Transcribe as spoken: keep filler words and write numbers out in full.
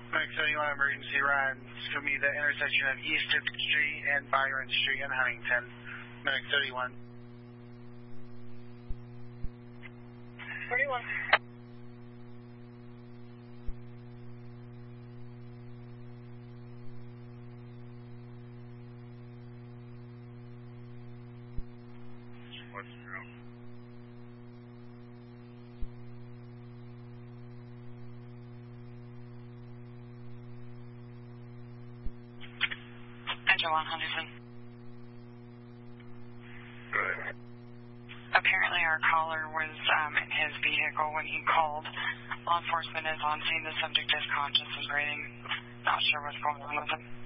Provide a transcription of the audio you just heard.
Max thirty-one emergency run. It's going to be the intersection of East fifth Street and Byron Street in Huntington. Max thirty-one. thirty-one. Joanne Huntington. Good. Apparently our caller was um, in his vehicle when he called. Law enforcement is on scene. The subject is conscious and breathing. Not sure what's going on with him.